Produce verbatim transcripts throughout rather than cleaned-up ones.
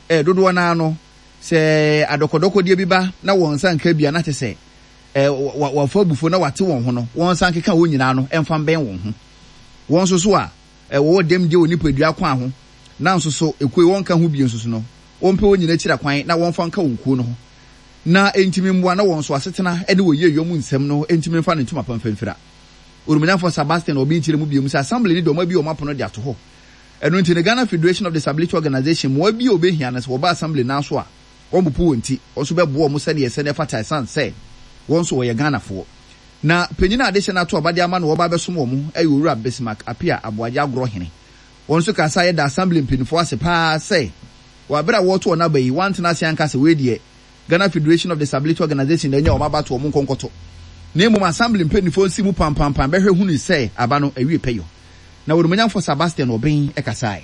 eh dodo na no se adokodoko de bi ba na won san ka bia na te se eh wa fa bufo na wate won ho no won san keka won nyina no emfa ben won ho won so so a eh wo dem de oni padua kwa ho na nso so ekwe won ka ho bi nso so no won pe won nyina kira kwan na won fa nka won kuo no ho na entimi mboa na won so asetena ene wo ye yom nsem no entimi fa ne ntuma pamfamfira Urumanyafo Sebastian obi nchire mu bi mu se assembly ni do ma bi o mapono de ato ho eno nti ne Ghana Federation of Disability Organization mo bi obehia na se wo ba assembly na so a won bupu wonti onso bebo mo se ne yese ne fata san se won so wo ye Ghana fo na penyina adehye na to obade ama no wo ba besom wo mu ayi Owura Bismarck Apia Aboagye Agro Hene won so kasa ye da assembly mpinfo ase pa se wa bra wo to na ba yi want na se anka se we de Ghana Federation of Disability Organization na nya wo ma ba to wo mu nkonkoto na mu assembly mpinfo nsi mu pam pam pam behwe hunu se aba no awie peyo na Urumanyafo Sebastian obin ekasai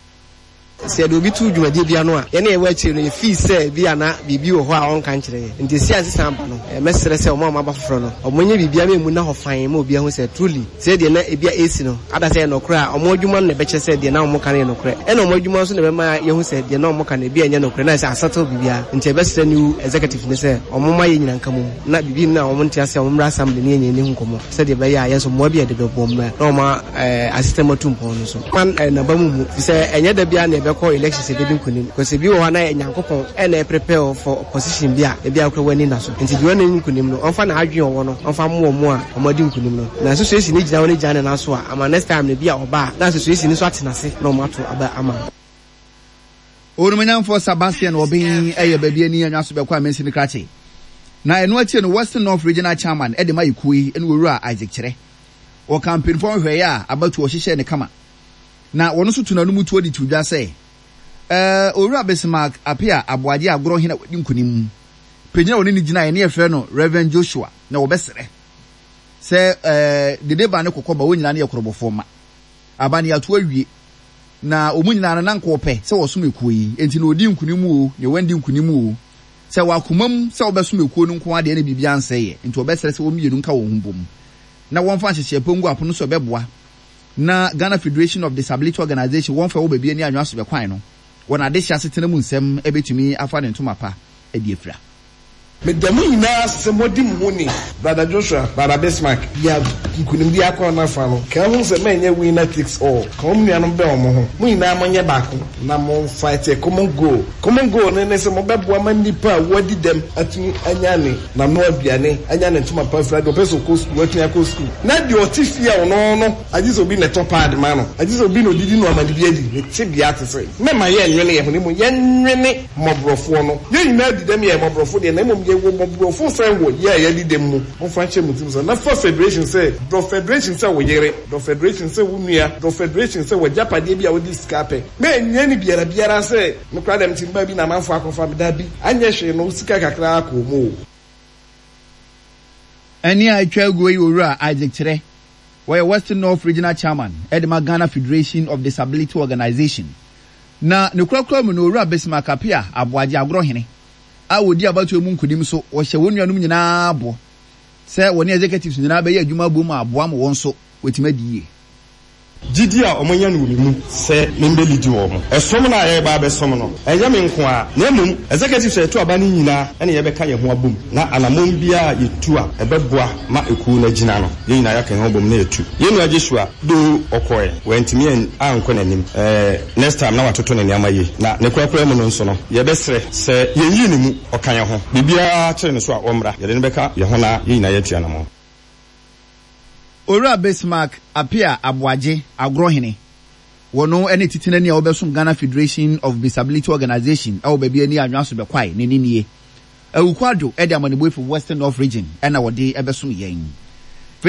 se do bi tu dwumade bia no a ye na ye wa chire no ye fi se bia na bibi wo ho a on kan chire nti si asesa amba no e mesere se o ma ma ba foforo no o monye bibia me mu na ho fan ma obi ho se truly se de na ebia esi no ada se no kra o mo dwuma no be che se de na o mo kan no kra e na o mo dwuma so na be ma ye ho se de na o mo kan bia nya no kra na se asato bibia nti e be se new executive ne se o mo ma ye nyina nka mu na bibi na o mo ntia se o mo assembly ne ye ne hu komo se de be ya ye so mo bia de be bom na o ma assistant matumpo no so man na ba mu mu se enye da bia na call elections e dey kunim because bi wo na enyankopon e na prepare for position bia e bia akwa wani na so nti bi wona nkunim no onfa na adwen wo no onfa mo mo a omadi nkunim no na so so esi ne gina woni gina na so a ama next time ne bia oba na so so esi ne so atenase na o mato aba ama Urumanyafo Sebastian obin eye babia ni anwa so be kwa mensi ne krache na eno atie no Western North Regional Chairman e de mayikui ene Owura Isaac Kire o campaign for hwe a abatu o hihye ne kama na wono so tunanu mutuo di tudwa se eh Owura Bismarck Apia Aboagye Agro Hene wadi nkunim pegyina woni ni gina ye ne yefre no Reverend Joshua na wo besere se eh dede ba ne kokoba wonyina ne yekorobofo ma aba ne ato awie na omunyina na nko pe se wo som ekuo yi enti na odi nkunim o ne wandi nkunim o se wakomam se wo besom ekuo no nko ade ne bibia anseye enti wo besere se wo mienu nka wo humbom na won fa hyehye pongu apono so beboa na Ghana Federation of Disability Organization won fa wo babia ni anwa so be kwan no wona de hya setena mu nsem ebetumi afa ne ntoma pa e di efra me demu ina se modi muni brother Joshua brother Bismarck ya nkunim di akọ na fa no ka hu se menye winner takes all kom nua no be omo ho mu ina amanye baako na mo fight a common goal common goal ne ne se mo bebo amanipa wadi dem atuni anyane na no abiane anyane ntoma pa fra do peso ko school atuni akọ school na di otifia no no ajiso bi ne top ad ma no ajiso bi no didi no amadi bi adi ne tibia tese me ma ye nwene ye ho ne mu ye nwene mobrofo no ye ina di dem ye mobrofo de na mo wo mobrofo say wo ye ye di dem mu mo franche mutim so na for federation say do federation say wo yere do federation say wo nua do federation say wo japade bia wo di skape me nya ni biara biara say me kwa dem timba bi na manfo akofa me da bi anya hwe no sika kakra akomo ani a twaguo yi Owura Isaac Kire wo Western North Regional Chairman Edema Ghana Federation of Disability Organization na ne kurakura mu no Owura Bismarck Apia Aboagye Agro Hene a wodi abatu mu nkudim so wo hye wonuanum nyina abo se woni executives nyina be ye adwuma bo mu abo am won so wetima diye Gidi a omonya no mu se membe lidi wo mo esom na ye ba be som no enya me nko a na mum executive se to aba ni nyina ene ye be ka ye ho abom na anamon bia ye tu a ebeboa ma eku na gina no ye nyina ya ka ho abom na ye tu ye no Joshua do okoe wentimi an anko nanim eh next time na watoto ne niama ye na ne kwakwa mu no nso no ye be sere se ye yi ni mu okan ye ho bibia kire ne so a omra ye ne be ka ye ho na ye nyina ye tia na mo Owura Bismarck Apia Aboagye Agro Hene wono ene titina ni a obesom Ghana Federation of Disability Organization a obabia ni anwa so be kwai ne ninie awukwado e de amanebo for Western North Region ena wode ebesom yen